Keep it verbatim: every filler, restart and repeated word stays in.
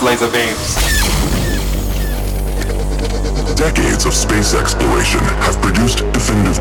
laser beams. Decades of space exploration have produced definitive